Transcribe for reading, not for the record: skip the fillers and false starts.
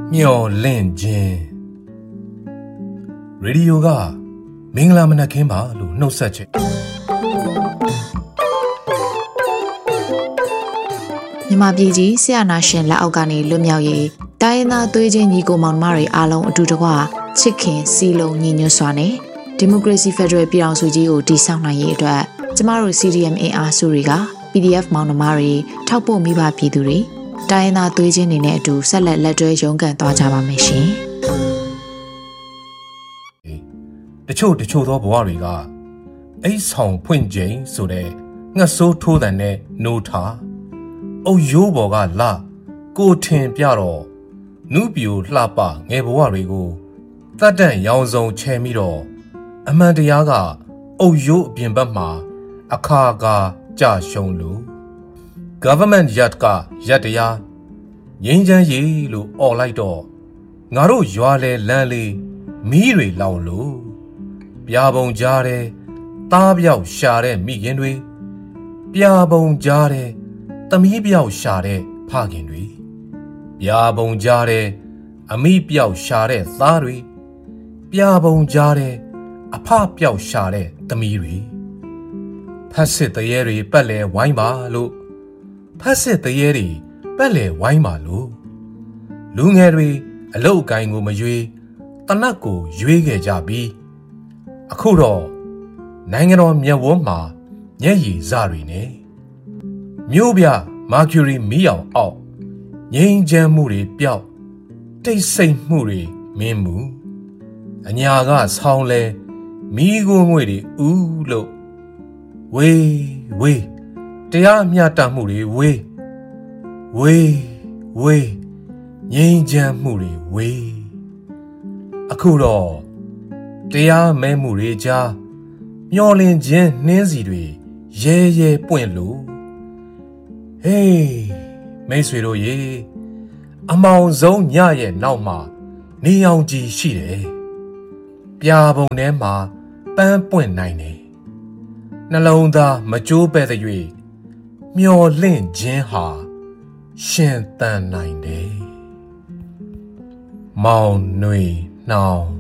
မျော်လင့်ခြင်းရေဒီယိုကမင်္ဂလာမနက်ခင်းပါလို့နှုတ်ဆက်ချင်မြန်မာပြည်ကြီးဆရာနာရှင်လက်အောက်ကနေလွတ်မြောက်ရေးတိုင်းရင်းသားသွေးချင်းညီကိုမောင်နှမတွေအားလုံးအတူတကွချစ်ခင်စီလုံးညီညွတ်စွာနဲ့ဒီမိုကရေစီဖက်ဒရယ်ပြည်ထောင်စုကြီးကိုတည်ဆောက်နိုင်ရေးအတွက်ကျမတို့ CDM အင်အားစုတွေက PDF မောင်နှမတွေထောက်ပို့မိဘပြည်သူတွေတိုင်းရင်းသားသွေးချင်းတွေနဲ့အတူဆက်လက်တွဲရုန်းကန်သွားကြပါမယ်ရှင်တချို့သောဘဝတွေကအိတ်ဆောင်ဖွင့်ချိန်ဆိုတဲ့ငှက်ဆိုးထိုးတဲ့နဲ့နိုးထားအုတ်ရိုးပေါ်ကလာကိုထင်ပြတော့နုပြိုလှပငယ်ဘဝတွေကိုတတ်တန့်ရောင်စုံချဲမိတော့အမှန်တရားကအုတ်ရိုးအပြင်ဘက်မှာအခါကာကြရှုံးလို့ government ရတ်ကရက်တရားငိမ့်ချမ်းရည်လို့អော်လိုက်တော့ငါတို့ရွာလေလမ်းလေးမီးတွေလောင်လို့ပြာပုံကြားတဲ့သားပြောက်ရှာတဲ့မိခင်တွေပြာပုံကြားတဲ့သမီးပြောက်ရှာတဲ့ဖခင်တွေပြာပုံကြားတဲ့အမိပြောက်ရှာတဲ့သားတွေပြာပုံကြားတဲ့အဖပြောက်ရှာတဲ့သမီးတွေဖက်စစ်တရေတွေပတ်လဲဝိုင်းပါလို့ဖက်စစ်တရေတွေပတ်လဲဝိုင်းပါလို့လူငယ်တွေအလုတ်ကိုင်းကိုမရွေးတနတ်ကိုရွေးခဲ့ကြပြီးအခုတော့နိုင်ငံတော်မြတ်ဝန်းမှာမျက်ရည်စတွေနဲ့မြို့ပြမာကျူရီမီးအောင်အောက်ငြိမ်းချမ်းမှုတွေပျောက်တိတ်ဆိတ်မှုတွေမင်းမှုအညာကဆောင်းလဲမီးကိုငွေတွေဥလို့ဝေးတရားမျှတမှုတွေဝေးငြိမ်းချမ်းမှုတွေဝေးအခုတော့တရားမဲမှုတွေကြားမျောလင့်ခြင်းနှင်းစီတွေရဲပွင့်လို့ဟေးမိတ်ဆွေတို့ရေအမောင်ဆုံးညရဲ့နောက်မှာနေအောင်ကြီးရှိတယ်ပြာပုံထဲမှာပန်းပွင့်နိုင်တယ်နှလုံးသားမကြိုးပဲ့တဲ့၍မျောလင့်ခြင်းဟာရှင်သန်နိုင်တယ်မောင်နှွေနှောင်း